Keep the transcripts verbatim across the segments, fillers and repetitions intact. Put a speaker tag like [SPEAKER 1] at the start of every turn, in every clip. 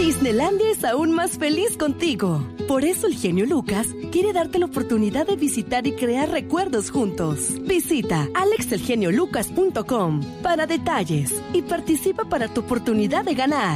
[SPEAKER 1] Disneylandia es aún más feliz contigo. Por eso el genio Lucas quiere darte la oportunidad de visitar y crear recuerdos juntos. Visita alex el genio lucas punto com para detalles y participa para tu oportunidad de ganar.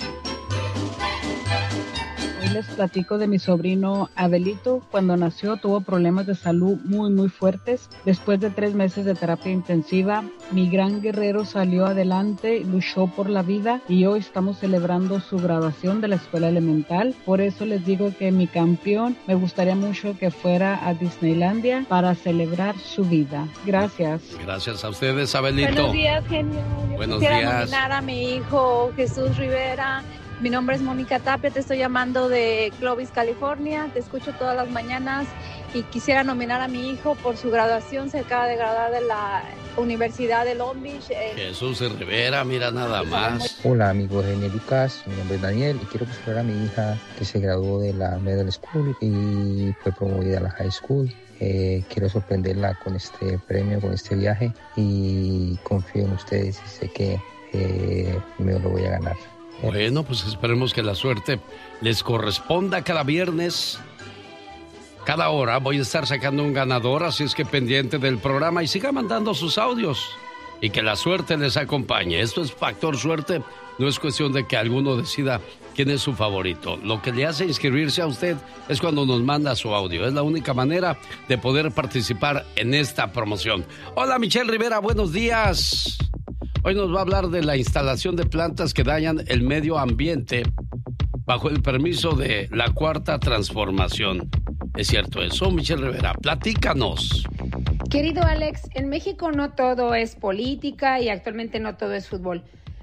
[SPEAKER 2] Hoy les platico de mi sobrino Abelito. Cuando nació tuvo problemas de salud muy muy fuertes. Después de tres meses de terapia intensiva, mi gran guerrero salió adelante, luchó por la vida y hoy estamos celebrando su graduación de la escuela elemental. Por eso les digo que mi campeón me gustaría mucho que fuera a Disneylandia para celebrar su vida. Gracias.
[SPEAKER 3] Gracias a ustedes, Abelito.
[SPEAKER 4] Buenos días, genio. Yo
[SPEAKER 3] Buenos
[SPEAKER 4] quisiera
[SPEAKER 3] días.
[SPEAKER 4] nominar a mi hijo Jesús Rivera. Mi nombre es Mónica Tapia, te estoy llamando de Clovis, California. Te escucho todas las mañanas y quisiera nominar a mi hijo por su graduación. Se acaba de graduar de la Universidad de Long Beach. Eh.
[SPEAKER 3] Jesús Rivera, mira nada más.
[SPEAKER 5] Hola, amigo genio Lucas. Mi nombre es Daniel y quiero presentar a mi hija que se graduó de la Middle School y fue promovida a la High School. Eh, quiero sorprenderla con este premio, con este viaje y confío en ustedes y sé que eh, me lo voy a ganar.
[SPEAKER 3] Bueno, pues esperemos que la suerte les corresponda. Cada viernes, cada hora voy a estar sacando un ganador, así es que pendiente del programa y siga mandando sus audios y que la suerte les acompañe. Esto es Factor Suerte, no es cuestión de que alguno decida quién es su favorito. Lo que le hace inscribirse a usted es cuando nos manda su audio. Es la única manera de poder participar en esta promoción. Hola, Michelle Rivera, buenos días. Hoy nos va a hablar de la instalación de plantas que dañan el medio ambiente bajo el permiso de la Cuarta Transformación. ¿Es cierto eso, Michelle Rivera? Platícanos.
[SPEAKER 6] Querido Alex, en México no todo es política y actualmente no todo es fútbol.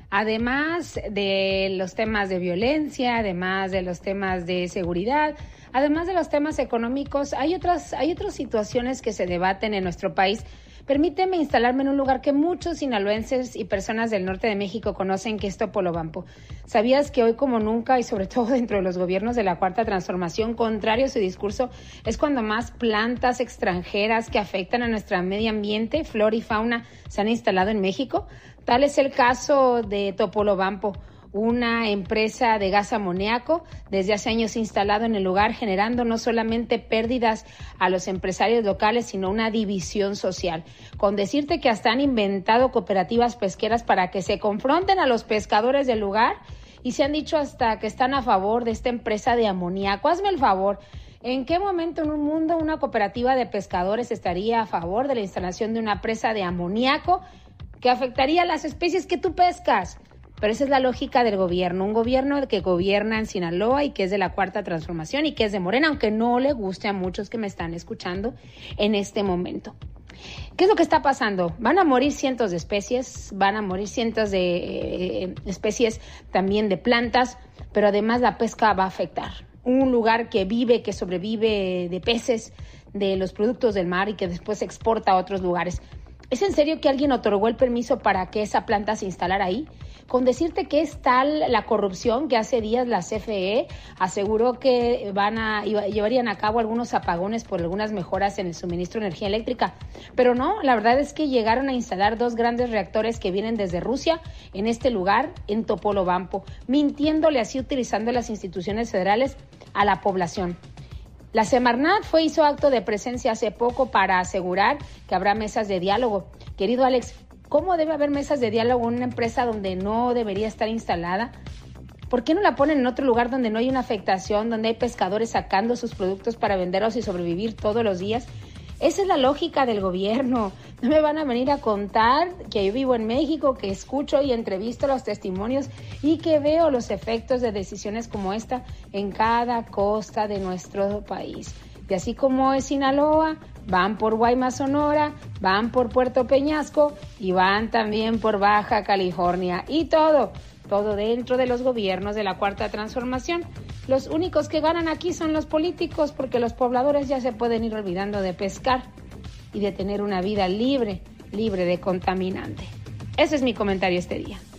[SPEAKER 6] Además de los temas de violencia, además de los temas de seguridad, además de los temas económicos, hay otras, hay otras situaciones que se debaten en nuestro país. Permíteme instalarme en un lugar que muchos sinaloenses y personas del norte de México conocen, que es Topolobampo. ¿Sabías que hoy como nunca, y sobre todo dentro de los gobiernos de la Cuarta Transformación, contrario a su discurso, es cuando más plantas extranjeras que afectan a nuestro medio ambiente, flora y fauna, se han instalado en México? Tal es el caso de Topolobampo, una empresa de gas amoníaco desde hace años instalado en el lugar, generando no solamente pérdidas a los empresarios locales, sino una división social. Con decirte que hasta han inventado cooperativas pesqueras para que se confronten a los pescadores del lugar y se han dicho hasta que están a favor de esta empresa de amoníaco. Hazme el favor. ¿En qué momento en un mundo una cooperativa de pescadores estaría a favor de la instalación de una presa de amoníaco que afectaría a las especies que tú pescas? Pero esa es la lógica del gobierno, un gobierno que gobierna en Sinaloa y que es de la Cuarta Transformación y que es de Morena, aunque no le guste a muchos que me están escuchando en este momento. ¿Qué es lo que está pasando? Van a morir cientos de especies, van a morir cientos de eh, especies también de plantas, pero además la pesca va a afectar. Un lugar que vive, que sobrevive de peces, de los productos del mar y que después se exporta a otros lugares. ¿Es en serio que alguien otorgó el permiso para que esa planta se instalara ahí? Con decirte que es tal la corrupción que hace días la C F E aseguró que van a llevarían a cabo algunos apagones por algunas mejoras en el suministro de energía eléctrica. Pero no, la verdad es que llegaron a instalar dos grandes reactores que vienen desde Rusia en este lugar, en Topolobampo, mintiéndole así, utilizando las instituciones federales a la población. La Semarnat fue hizo acto de presencia hace poco para asegurar que habrá mesas de diálogo. Querido Alex, ¿cómo debe haber mesas de diálogo en una empresa donde no debería estar instalada? ¿Por qué no la ponen en otro lugar donde no hay una afectación, donde hay pescadores sacando sus productos para venderlos y sobrevivir todos los días? Esa es la lógica del gobierno. No me van a venir a contar que yo vivo en México, que escucho y entrevisto los testimonios y que veo los efectos de decisiones como esta en cada costa de nuestro país. Y así como es Sinaloa, van por Guaymas, Sonora, van por Puerto Peñasco y van también por Baja California. Y todo, todo dentro de los gobiernos de la Cuarta Transformación. Los únicos que ganan aquí son los políticos, porque los pobladores ya se pueden ir olvidando de pescar y de tener una vida libre, libre de contaminante. Ese es mi comentario este día.